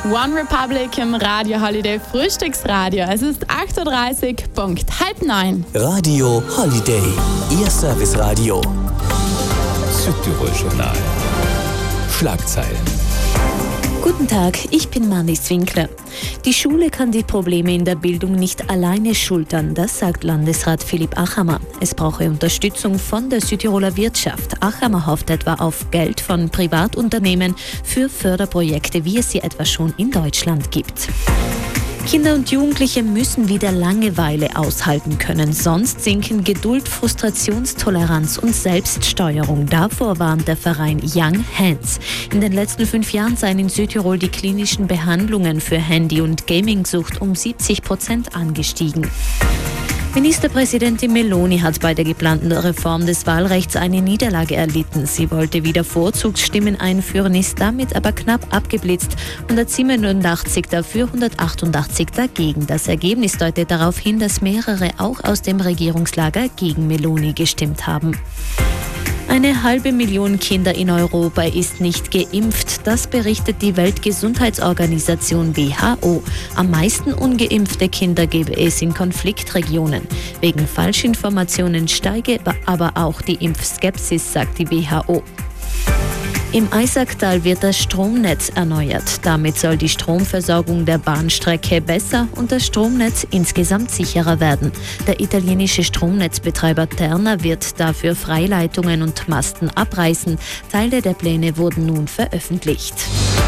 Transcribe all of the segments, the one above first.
One Republic im Radio Holiday Frühstücksradio. Es ist 8.30 Uhr, Punkt 8:30. Radio Holiday, Ihr Serviceradio. Südtirol Journal. Schlagzeilen. Guten Tag, ich bin Manis Winkler. Die Schule kann die Probleme in der Bildung nicht alleine schultern, das sagt Landesrat Philipp Achammer. Es brauche Unterstützung von der Südtiroler Wirtschaft. Achammer hofft etwa auf Geld von Privatunternehmen für Förderprojekte, wie es sie etwa schon in Deutschland gibt. Kinder und Jugendliche müssen wieder Langeweile aushalten können, sonst sinken Geduld, Frustrationstoleranz und Selbststeuerung. Davor warnt der Verein Young Hands. In den letzten 5 Jahren seien in Südtirol die klinischen Behandlungen für Handy- und Gamingsucht um 70% angestiegen. Ministerpräsidentin Meloni hat bei der geplanten Reform des Wahlrechts eine Niederlage erlitten. Sie wollte wieder Vorzugsstimmen einführen, ist damit aber knapp abgeblitzt. 187 dafür, 188 dagegen. Das Ergebnis deutet darauf hin, dass mehrere auch aus dem Regierungslager gegen Meloni gestimmt haben. 500.000 Kinder in Europa ist nicht geimpft. Das berichtet die Weltgesundheitsorganisation WHO. Am meisten ungeimpfte Kinder gebe es in Konfliktregionen. Wegen Falschinformationen steige aber auch die Impfskepsis, sagt die WHO. Im Eisacktal wird das Stromnetz erneuert. Damit soll die Stromversorgung der Bahnstrecke besser und das Stromnetz insgesamt sicherer werden. Der italienische Stromnetzbetreiber Terna wird dafür Freileitungen und Masten abreißen. Teile der Pläne wurden nun veröffentlicht.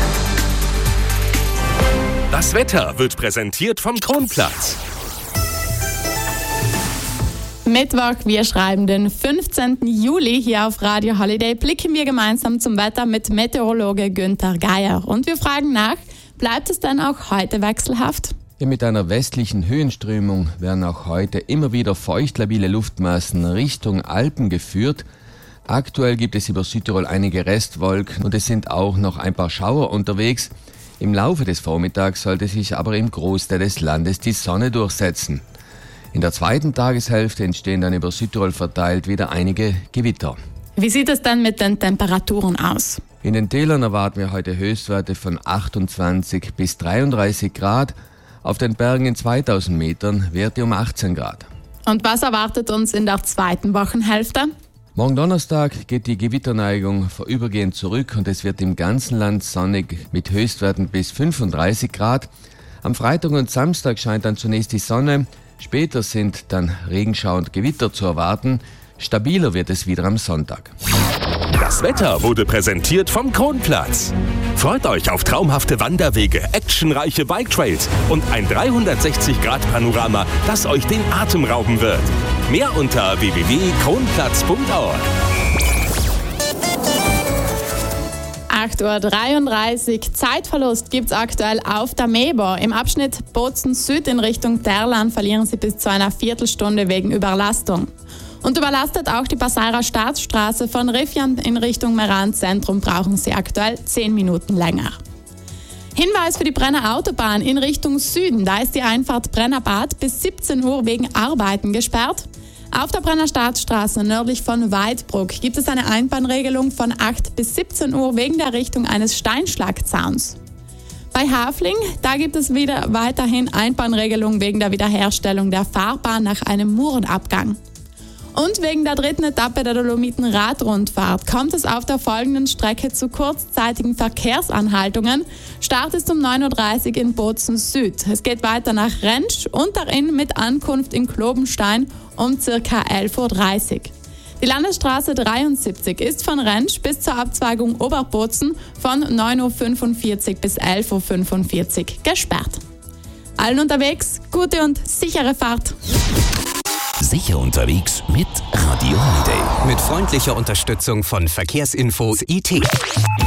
Das Wetter wird präsentiert vom Kronplatz. Mittwoch, wir schreiben den 15. Juli hier auf Radio Holiday, blicken wir gemeinsam zum Wetter mit Meteorologe Günther Geier. Und wir fragen nach, bleibt es denn auch heute wechselhaft? Ja, mit einer westlichen Höhenströmung werden auch heute immer wieder feuchtlabile Luftmassen Richtung Alpen geführt. Aktuell gibt es über Südtirol einige Restwolken und es sind auch noch ein paar Schauer unterwegs. Im Laufe des Vormittags sollte sich aber im Großteil des Landes die Sonne durchsetzen. In der zweiten Tageshälfte entstehen dann über Südtirol verteilt wieder einige Gewitter. Wie sieht es dann mit den Temperaturen aus? In den Tälern erwarten wir heute Höchstwerte von 28 bis 33 Grad. Auf den Bergen in 2000 Metern Werte um 18 Grad. Und was erwartet uns in der zweiten Wochenhälfte? Morgen Donnerstag geht die Gewitterneigung vorübergehend zurück und es wird im ganzen Land sonnig mit Höchstwerten bis 35 Grad. Am Freitag und Samstag scheint dann zunächst die Sonne. Später sind dann Regenschauer und Gewitter zu erwarten. Stabiler wird es wieder am Sonntag. Das Wetter wurde präsentiert vom Kronplatz. Freut euch auf traumhafte Wanderwege, actionreiche Biketrails und ein 360-Grad-Panorama, das euch den Atem rauben wird. Mehr unter www.kronplatz.org. 8.33 Uhr. Zeitverlust gibt es aktuell auf der Mebor. Im Abschnitt Bozen Süd in Richtung Terlan verlieren Sie bis zu einer Viertelstunde wegen Überlastung. Und überlastet auch die Passauer Staatsstraße von Riffian in Richtung Meran Zentrum brauchen Sie aktuell 10 Minuten länger. Hinweis für die Brenner Autobahn in Richtung Süden. Da ist die Einfahrt Brennerbad bis 17 Uhr wegen Arbeiten gesperrt. Auf der Brenner Staatsstraße nördlich von Weidbruck gibt es eine Einbahnregelung von 8 bis 17 Uhr wegen der Richtung eines Steinschlagzauns. Bei Hafling, da gibt es wieder weiterhin Einbahnregelung wegen der Wiederherstellung der Fahrbahn nach einem Murenabgang. Und wegen der dritten Etappe der Dolomiten-Radrundfahrt kommt es auf der folgenden Strecke zu kurzzeitigen Verkehrsanhaltungen. Start ist um 9.30 Uhr in Bozen Süd. Es geht weiter nach Rentsch und darin mit Ankunft in Klobenstein um ca. 11.30 Uhr. Die Landesstraße 73 ist von Rentsch bis zur Abzweigung Oberbozen von 9.45 Uhr bis 11.45 Uhr gesperrt. Allen unterwegs, gute und sichere Fahrt. Sicher unterwegs mit Radio Holiday. Mit freundlicher Unterstützung von Verkehrsinfo IT.